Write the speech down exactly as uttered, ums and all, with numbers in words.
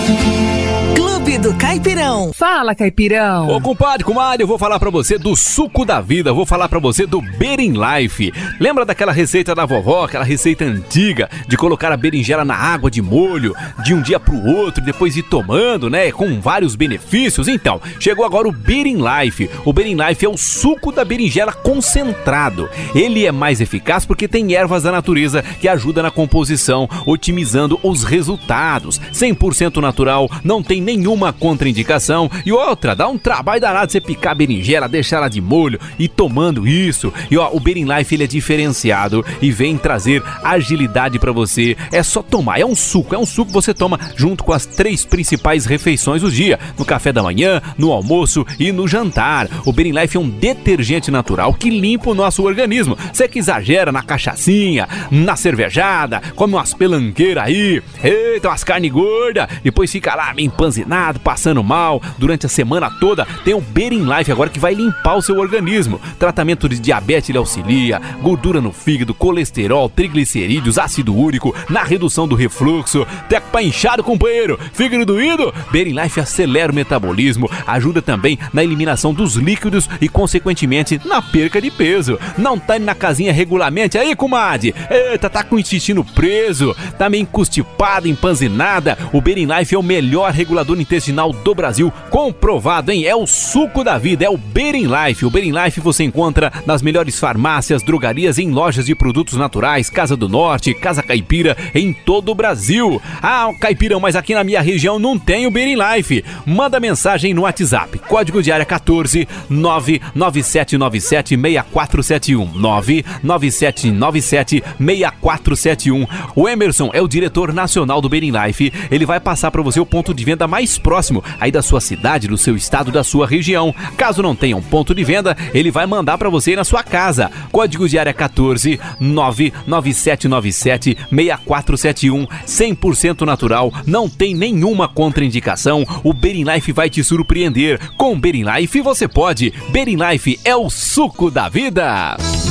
Clube do Caipirão. Fala, Caipirão. Ô, compadre, comadre, eu vou falar pra você do suco da vida, vou falar pra você do Berin-Life. Lembra daquela receita da vovó, aquela receita antiga de colocar a berinjela na água de molho, de um dia pro outro, depois ir tomando, né, com vários benefícios? Então, chegou agora o Berin-Life. O Berin-Life é o suco da berinjela concentrado. Ele é mais eficaz porque tem ervas da natureza que ajudam na composição, otimizando os resultados. cem por cento natural, não tem nenhuma contraindicação. E outra, dá um trabalho danado você picar a berinjela, deixar ela de molho e tomando isso. E ó, o Berin-Life ele é diferenciado e vem trazer agilidade pra você. É só tomar, é um suco, é um suco que você toma junto com as três principais refeições do dia, no café da manhã, no almoço e no jantar. O Berin-Life é um detergente natural que limpa o nosso organismo. Você que exagera na cachaçinha, na cervejada, come umas pelanqueiras aí, eita, umas carne gorda, depois fica lá meio empanzinado, passando mal durante a semana toda, tem o Berin-Life agora que vai limpar o seu organismo. Tratamento de diabetes ele auxilia, gordura no fígado, colesterol, triglicerídeos, ácido úrico, na redução do refluxo, teco pra inchado, companheiro, fígado doído, Berin-Life acelera o metabolismo, ajuda também na eliminação dos líquidos e consequentemente na perca de peso. Não tá indo na casinha regularmente aí, comadre? Eita, tá com o intestino preso, tá meio constipado, empanzinada, o Berin-Life é o melhor regulador intestinal do Brasil, comprovado, hein? É o suco da vida, é o Berin-Life. O Berin-Life você encontra nas melhores farmácias, drogarias, em lojas de produtos naturais, Casa do Norte, Casa Caipira, em todo o Brasil. Ah, Caipirão, mas aqui na minha região não tem o Berin-Life. Manda mensagem no WhatsApp, código de área quatorze, nove nove sete nove sete seis quatro sete um, nove nove sete nove sete seis quatro sete um. O Emerson é o diretor nacional do Berin-Life. Ele vai passar para você o ponto de venda mais próximo aí da sua cidade, do seu estado, da sua região. Caso não tenha um ponto de venda, ele vai mandar para você ir na sua casa. Código de área quatorze, nove nove sete nove sete seis quatro sete um. cem por cento natural, não tem nenhuma contraindicação. O Berin-Life vai te surpreender. Com Berin-Life você pode. Berin-Life é o suco da vida.